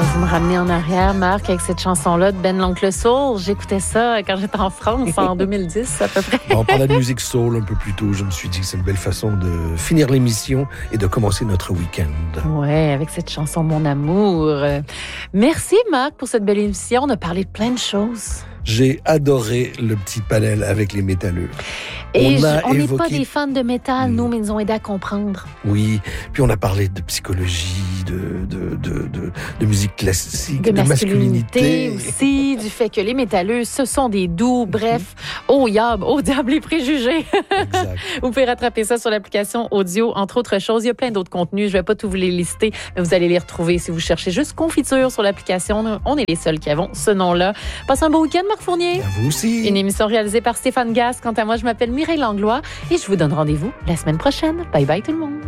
Vous me ramenez en arrière, Marc, avec cette chanson-là de Ben l'Oncle Soul. J'écoutais ça quand j'étais en France en 2010 à peu près. On parlait de musique soul un peu plus tôt. Je me suis dit que c'est une belle façon de finir l'émission et de commencer notre week-end. Ouais, avec cette chanson Mon Amour. Merci Marc pour cette belle émission. On a parlé de plein de choses. J'ai adoré le petit panel avec les métalleux. Et on n'est pas des fans de métal, nous, mais ils nous ont aidé à comprendre. Oui, puis on a parlé de psychologie, de musique classique, de masculinité aussi, du fait que les métalleux, ce sont des doux, bref, au diable les préjugés. Exact. Vous pouvez rattraper ça sur l'application audio, entre autres choses. Il y a plein d'autres contenus, je ne vais pas tous vous les lister, mais vous allez les retrouver si vous cherchez juste Confiture sur l'application. On est les seuls qui avons ce nom-là. Passez un beau week-end, Marc Fournier. À vous aussi. Une émission réalisée par Stéphane Gasse. Quant à moi, je m'appelle Mireille Langlois et je vous donne rendez-vous la semaine prochaine. Bye bye tout le monde.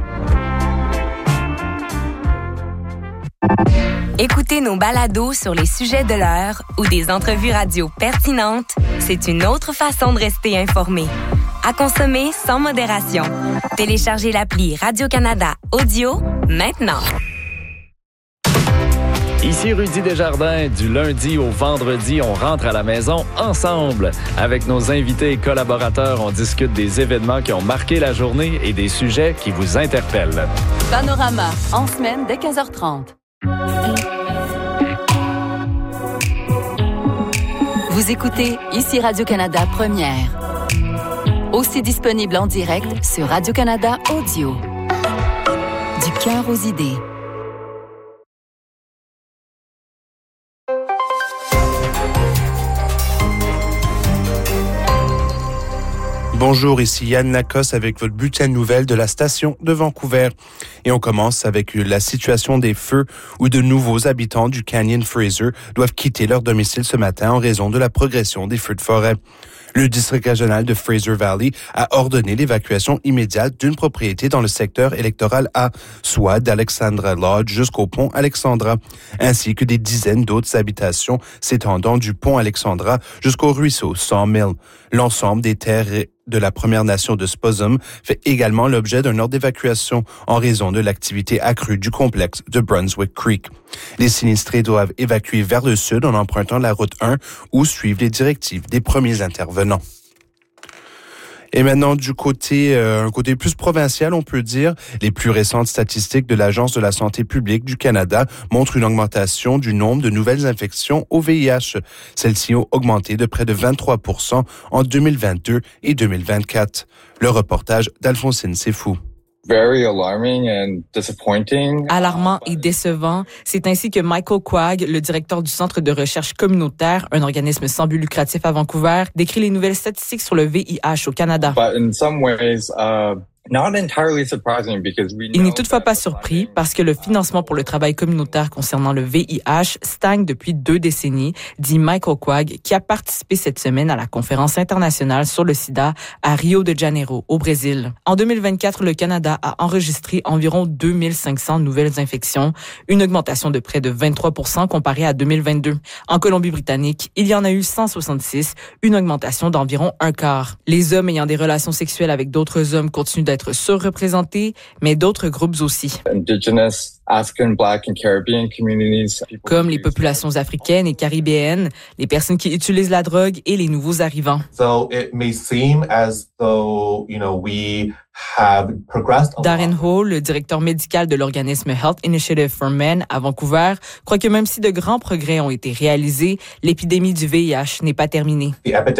Écoutez nos balados sur les sujets de l'heure ou des entrevues radio pertinentes, c'est une autre façon de rester informé. À consommer sans modération. Téléchargez l'appli Radio-Canada Audio maintenant. Ici Rudy Desjardins. Du lundi au vendredi, on rentre à la maison ensemble. Avec nos invités et collaborateurs, on discute des événements qui ont marqué la journée et des sujets qui vous interpellent. Panorama, en semaine dès 15h30. Vous écoutez ici Radio-Canada Première. Aussi disponible en direct sur Radio-Canada Audio. Du cœur aux idées. Bonjour, ici Yann Lacoste avec votre bulletin de nouvelles de la station de Vancouver. Et on commence avec la situation des feux où de nouveaux habitants du Canyon Fraser doivent quitter leur domicile ce matin en raison de la progression des feux de forêt. Le district régional de Fraser Valley a ordonné l'évacuation immédiate d'une propriété dans le secteur électoral A, soit d'Alexandra Lodge jusqu'au pont Alexandra, ainsi que des dizaines d'autres habitations s'étendant du pont Alexandra jusqu'au ruisseau Sawmill. L'ensemble des terres de la Première Nation de Sposum fait également l'objet d'un ordre d'évacuation en raison de l'activité accrue du complexe de Brunswick Creek. Les sinistrés doivent évacuer vers le sud en empruntant la route 1 ou suivre les directives des premiers intervenants. Et maintenant, du côté, un côté plus provincial, on peut dire, les plus récentes statistiques de l'Agence de la santé publique du Canada montrent une augmentation du nombre de nouvelles infections au VIH. Celles-ci ont augmenté de près de 23% en 2022 et 2024. Le reportage d'Alphonsine Sefou. Alarmant et décevant, c'est ainsi que Michael Quagg, le directeur du Centre de recherche communautaire, un organisme sans but lucratif à Vancouver, décrit les nouvelles statistiques sur le VIH au Canada. Il n'est toutefois pas surpris parce que le financement pour le travail communautaire concernant le VIH stagne depuis 2 décennies, dit Michael Quagg, qui a participé cette semaine à la conférence internationale sur le sida à Rio de Janeiro, au Brésil. En 2024, le Canada a enregistré environ 2500 nouvelles infections, une augmentation de près de 23% comparée à 2022. En Colombie-Britannique, il y en a eu 166, une augmentation d'environ un quart. Les hommes ayant des relations sexuelles avec d'autres hommes continuent d'être surreprésentés, mais d'autres groupes aussi. Comme les populations africaines et caribéennes, les personnes qui utilisent la drogue et les nouveaux arrivants. Darren Hall, le directeur médical de l'organisme Health Initiative for Men à Vancouver, croit que même si de grands progrès ont été réalisés, l'épidémie du VIH n'est pas terminée.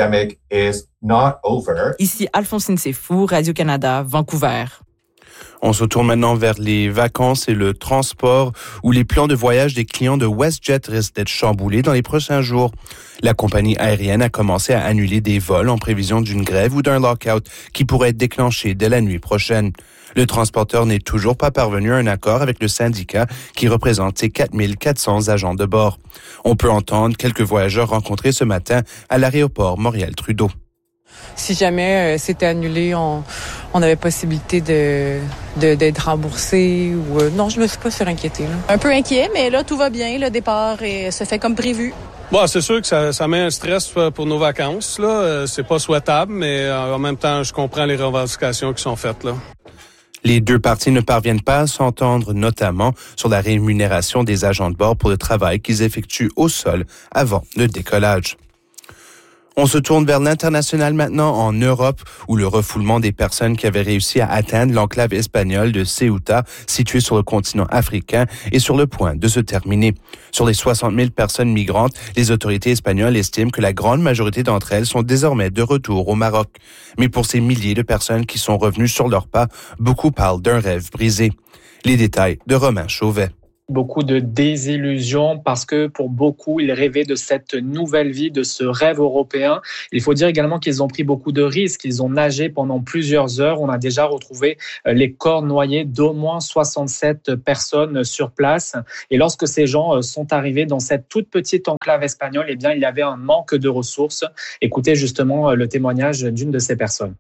Ici Alphonsine Sefou, Radio-Canada, Vancouver. On se tourne maintenant vers les vacances et le transport où les plans de voyage des clients de WestJet risquent d'être chamboulés dans les prochains jours. La compagnie aérienne a commencé à annuler des vols en prévision d'une grève ou d'un lockout qui pourrait être déclenché dès la nuit prochaine. Le transporteur n'est toujours pas parvenu à un accord avec le syndicat qui représente ses 4400 agents de bord. On peut entendre quelques voyageurs rencontrés ce matin à l'aéroport Montréal-Trudeau. Si jamais c'était annulé, on avait possibilité d'être remboursé ou non, je me suis pas inquiétée. Un peu inquiet, mais là tout va bien, le départ se fait comme prévu. Bon, c'est sûr que ça met un stress pour nos vacances là, c'est pas souhaitable, mais en même temps, je comprends les revendications qui sont faites là. Les deux parties ne parviennent pas à s'entendre, notamment sur la rémunération des agents de bord pour le travail qu'ils effectuent au sol avant le décollage. On se tourne vers l'international maintenant en Europe, où le refoulement des personnes qui avaient réussi à atteindre l'enclave espagnole de Ceuta, située sur le continent africain, est sur le point de se terminer. Sur les 60 000 personnes migrantes, les autorités espagnoles estiment que la grande majorité d'entre elles sont désormais de retour au Maroc. Mais pour ces milliers de personnes qui sont revenues sur leurs pas, beaucoup parlent d'un rêve brisé. Les détails de Romain Chauvet. Beaucoup de désillusion parce que pour beaucoup, ils rêvaient de cette nouvelle vie, de ce rêve européen. Il faut dire également qu'ils ont pris beaucoup de risques. Ils ont nagé pendant plusieurs heures. On a déjà retrouvé les corps noyés d'au moins 67 personnes sur place. Et lorsque ces gens sont arrivés dans cette toute petite enclave espagnole, eh bien, il y avait un manque de ressources. Écoutez justement le témoignage d'une de ces personnes.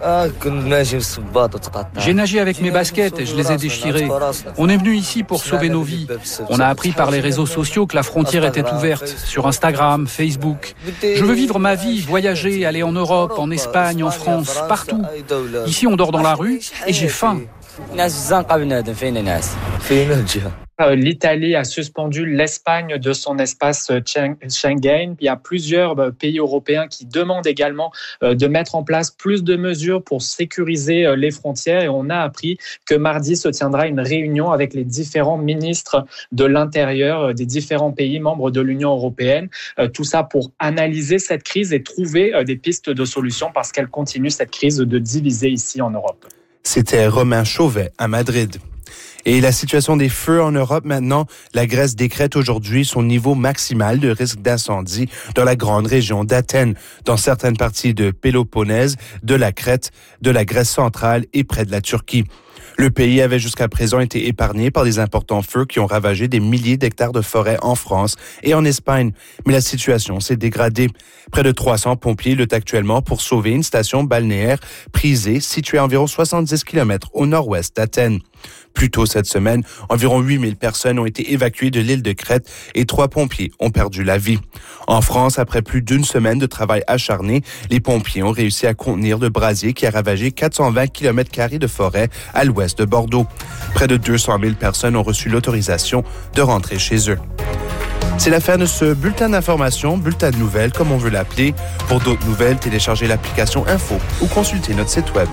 J'ai nagé avec mes baskets et je les ai déchirées. On est venu ici pour sauver nos vies. On a appris par les réseaux sociaux que la frontière était ouverte, sur Instagram, Facebook. Je veux vivre ma vie, voyager, aller en Europe, en Espagne, en France, partout. Ici, on dort dans la rue et j'ai faim. L'Italie a suspendu l'Espagne de son espace Schengen. Il y a plusieurs pays européens qui demandent également de mettre en place plus de mesures pour sécuriser les frontières. Et on a appris que mardi se tiendra une réunion avec les différents ministres de l'Intérieur des différents pays membres de l'Union européenne. Tout ça pour analyser cette crise et trouver des pistes de solutions parce qu'elle continue cette crise de diviser ici en Europe. C'était Romain Chauvet à Madrid. Et la situation des feux en Europe maintenant, la Grèce décrète aujourd'hui son niveau maximal de risque d'incendie dans la grande région d'Athènes, dans certaines parties de Péloponnèse, de la Crète, de la Grèce centrale et près de la Turquie. Le pays avait jusqu'à présent été épargné par des importants feux qui ont ravagé des milliers d'hectares de forêts en France et en Espagne. Mais la situation s'est dégradée. Près de 300 pompiers luttent actuellement pour sauver une station balnéaire prisée située à environ 70 km au nord-ouest d'Athènes. Plus tôt cette semaine, environ 8000 personnes ont été évacuées de l'île de Crète et 3 pompiers ont perdu la vie. En France, après plus d'une semaine de travail acharné, les pompiers ont réussi à contenir le brasier qui a ravagé 420 km² de forêt à l'ouest de Bordeaux. Près de 200 000 personnes ont reçu l'autorisation de rentrer chez eux. C'est la fin de ce bulletin d'information, bulletin de nouvelles, comme on veut l'appeler. Pour d'autres nouvelles, téléchargez l'application Info ou consultez notre site web.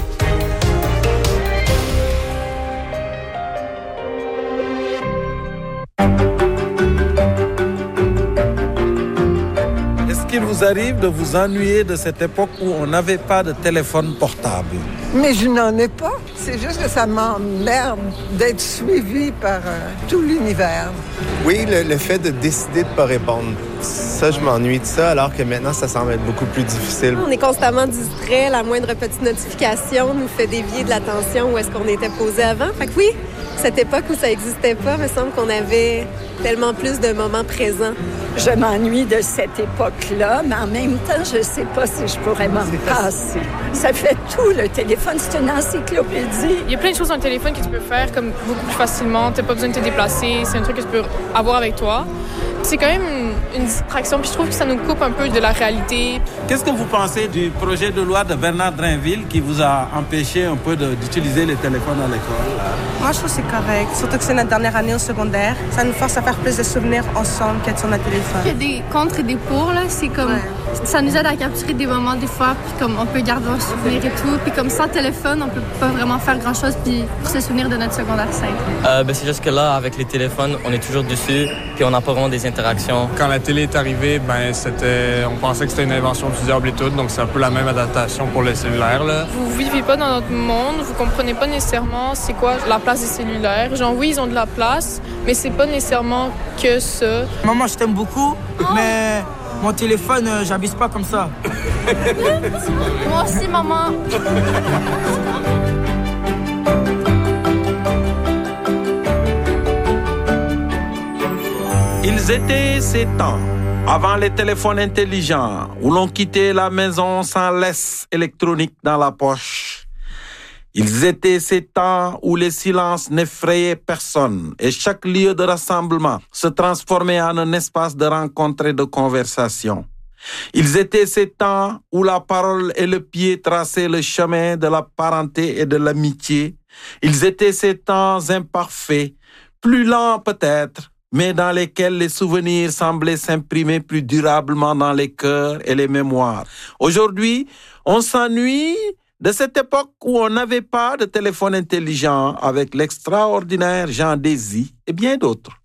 Est-ce qu'il vous arrive de vous ennuyer de cette époque où on n'avait pas de téléphone portable? Mais je n'en ai pas. C'est juste que ça m'emmerde d'être suivi par tout l'univers. Oui, le fait de décider de ne pas répondre. Ça, je m'ennuie de ça, alors que maintenant, ça semble être beaucoup plus difficile. On est constamment distrait. La moindre petite notification nous fait dévier de l'attention où est-ce qu'on était posé avant. Fait que oui, cette époque où ça n'existait pas, il me semble qu'on avait tellement plus de moments présents. Je m'ennuie de cette époque-là, mais en même temps, je ne sais pas si je pourrais m'en passer. Ça fait tout, le téléphone, c'est une encyclopédie. Il y a plein de choses dans le téléphone que tu peux faire comme beaucoup plus facilement. Tu n'as pas besoin de te déplacer. C'est un truc que tu peux avoir avec toi. C'est quand même une distraction, puis je trouve que ça nous coupe un peu de la réalité. Qu'est-ce que vous pensez du projet de loi de Bernard Drinville qui vous a empêché un peu d'utiliser les téléphones à l'école? Moi, je trouve que c'est correct, surtout que c'est notre dernière année au secondaire. Ça nous force à faire plus de souvenirs ensemble qu'être sur notre téléphone. Il y a des contre et des pour, là. C'est comme... Ouais. Ça nous aide à capturer des moments, des fois, puis comme on peut garder un souvenir et tout. Puis comme sans téléphone, on peut pas vraiment faire grand-chose puis pour se souvenir de notre secondaire 5. C'est juste que là, avec les téléphones, on est toujours dessus, puis on n'a pas vraiment des interactions. Quand la télé est arrivée, on pensait que c'était une invention d'utilisable et tout, donc c'est un peu la même adaptation pour les cellulaires, là. Vous vivez pas dans notre monde, vous comprenez pas nécessairement c'est quoi la place des cellulaires. Genre oui, ils ont de la place, mais c'est pas nécessairement que ça. Maman, je t'aime beaucoup, mais mon téléphone, j'abuse pas comme ça. Moi aussi, maman. Ils étaient ces temps, avant les téléphones intelligents, où l'on quittait la maison sans laisse électronique dans la poche. Ils étaient ces temps où les silences n'effrayaient personne et chaque lieu de rassemblement se transformait en un espace de rencontre et de conversation. Ils étaient ces temps où la parole et le pied traçaient le chemin de la parenté et de l'amitié, Ils étaient ces temps imparfaits, plus lents peut-être, mais dans lesquels les souvenirs semblaient s'imprimer plus durablement dans les cœurs et les mémoires. Aujourd'hui, on s'ennuie de cette époque où on n'avait pas de téléphone intelligent avec l'extraordinaire Jean Désy et bien d'autres.